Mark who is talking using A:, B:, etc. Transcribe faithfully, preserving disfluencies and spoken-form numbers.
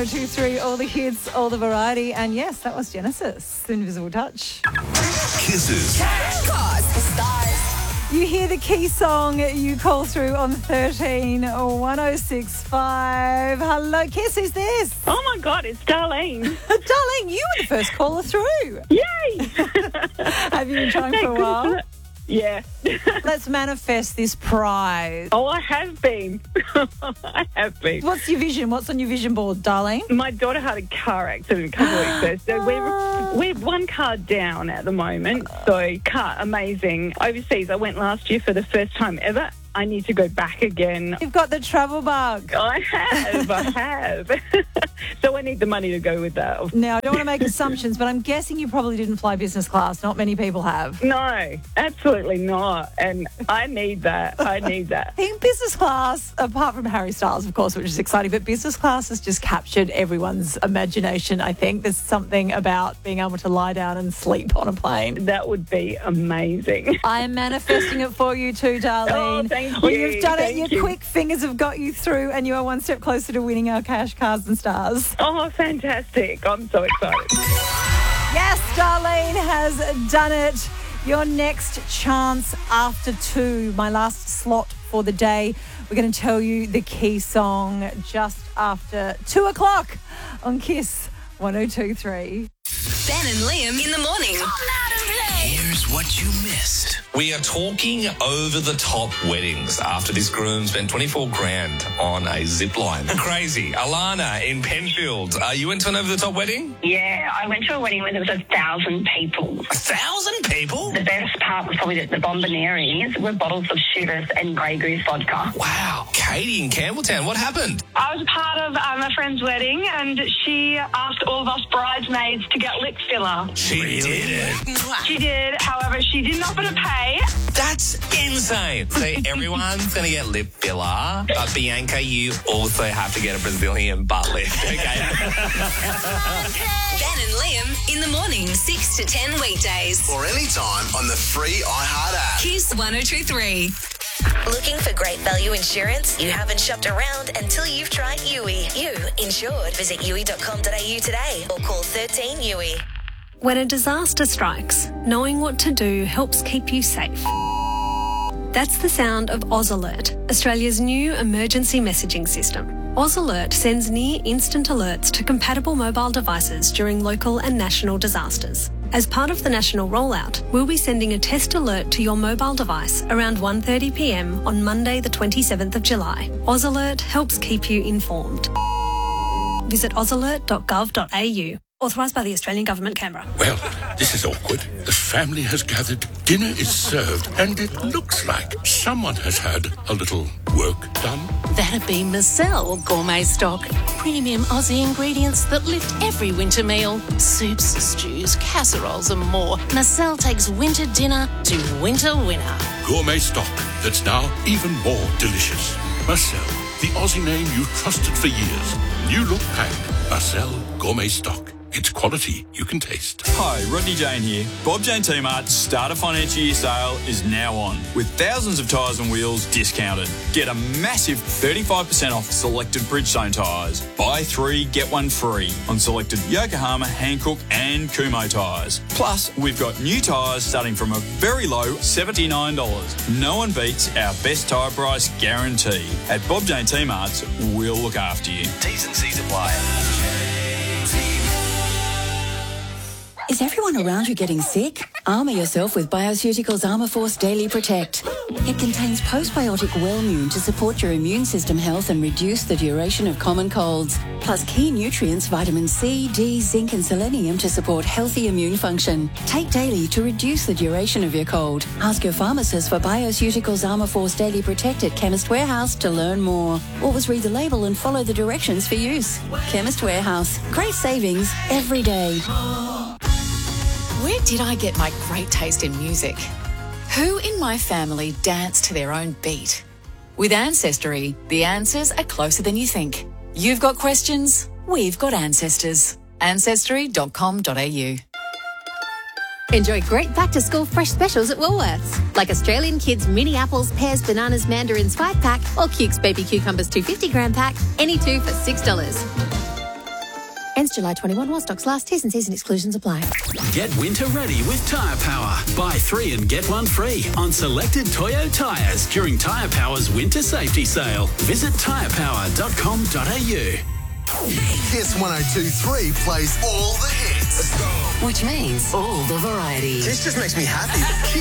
A: Two, three, all the hits, all the variety. And yes, that was Genesis, The Invisible Touch.
B: Kisses.
C: Cause the stars.
A: You hear the key song, you call through on thirteen one oh six five. Hello, Kiss, who's this?
D: Oh my God, it's Darlene.
A: Darlene, you were the first caller through.
D: Yay!
A: Have you been trying for a while?
D: Yeah.
A: Let's manifest this prize.
D: Oh, I have been. I have been.
A: What's your vision? What's on your vision board, Darlene?
D: My daughter had a car accident a couple of weeks ago, so we're, we're one car down at the moment. So, car, amazing. Overseas, I went last year for the first time ever. I need to go back again.
A: You've got the travel bug.
D: I have, I have. So I need the money to go with that.
A: Now, I don't want to make assumptions, but I'm guessing you probably didn't fly business class. Not many people have.
D: No, absolutely not. And I need that. I need that.
A: I think business class, apart from Harry Styles, of course, which is exciting, but business class has just captured everyone's imagination, I think. There's something about being able to lie down and sleep on a plane.
D: That would be amazing.
A: I am manifesting it for you too, Darlene.
D: Oh, thank you.
A: Well, you've done
D: Thank
A: it. Your
D: you.
A: quick fingers have got you through, and you are one step closer to winning our cash, cars and stars.
D: Oh, fantastic. I'm so excited.
A: Yes, Darlene has done it. Your next chance after two, my last slot for the day. We're going to tell you the key song just after two o'clock on Kiss one oh two three.
C: Ben and Liam in the morning.
B: Here's what you missed. We are talking over the top weddings after this groom spent twenty-four grand on a zip line. Crazy. Alana in Penfield. Are you into an over the top wedding?
E: Yeah, I went to a wedding where there was a thousand people.
B: A thousand people?
E: The best part was probably that the bombonieres were bottles of Chivas and Grey Goose vodka.
B: Wow. Katie in Campbelltown. What happened?
F: I was part of um, a friend's wedding and she asked all of us bridesmaids to get lip filler.
B: She did it.
F: She did, however, she didn't offer to pay.
B: That's insane. So everyone's going to get lip filler. But Bianca, you also have to get a Brazilian butt lift. Okay.
C: Ben and Liam in the morning, six to ten weekdays.
G: Or anytime on the free iHeart app.
C: Kiss one oh two three. Looking for great value insurance? You haven't shopped around until you've tried U I. You insured. Visit U I dot com dot a u today or call thirteen U I.
H: When a disaster strikes, knowing what to do helps keep you safe. That's the sound of Oz Alert, Australia's new emergency messaging system. Oz Alert sends near instant alerts to compatible mobile devices during local and national disasters. As part of the national rollout, we'll be sending a test alert to your mobile device around one thirty p m on Monday the twenty-seventh of July. Oz Alert helps keep you informed. Visit oz alert dot gov dot a u. Authorised by the Australian Government, Canberra.
I: Well, this is awkward. The family has gathered, dinner is served, and it looks like someone has had a little work done.
J: That'd be Marcel Gourmet Stock. Premium Aussie ingredients that lift every winter meal. Soups, stews, casseroles and more. Marcel takes winter dinner to winter winner.
I: Gourmet stock that's now even more delicious. Marcel, the Aussie name you've trusted for years. New look pack. Marcel Gourmet Stock. It's quality you can taste.
K: Hi, Rodney Jane here. Bob Jane T-Mart's Starter Financial Year sale is now on, with thousands of tyres and wheels discounted. Get a massive thirty-five percent off selected Bridgestone tyres. Buy three, get one free on selected Yokohama, Hankook and Kumho tyres. Plus, we've got new tyres starting from a very low seventy-nine dollars. No one beats our best tyre price guarantee. At Bob Jane T-Mart's, we'll look after you.
B: T's and C's apply.
L: Is everyone around you getting sick? Armour yourself with Bioceuticals Armour Force Daily Protect. It contains postbiotic Wellmune to support your immune system health and reduce the duration of common colds. Plus key nutrients vitamin C, D, zinc and selenium to support healthy immune function. Take daily to reduce the duration of your cold. Ask your pharmacist for Bioceuticals Armour Force Daily Protect at Chemist Warehouse to learn more. Always read the label and follow the directions for use. Chemist Warehouse. Great savings every day.
M: Where did I get my great taste in music? Who in my family danced to their own beat? With Ancestry, the answers are closer than you think. You've got questions, we've got ancestors. ancestry dot com dot a u.
N: Enjoy great back-to-school fresh specials at Woolworths, like Australian Kids mini apples, pears, bananas, mandarins five pack or Cukes baby cucumbers two hundred fifty gram pack, any two for six dollars. Ends July twenty-one while stocks last. T's and C's and exclusions apply.
O: Get winter ready with Tyre Power. Buy three and get one free on selected Toyo tyres during Tyre Power's winter safety sale. Visit tyre power dot com dot a u.
G: Kiss one oh two three plays all the hits. Let's go.
C: Which means all the variety.
G: This just makes me happy.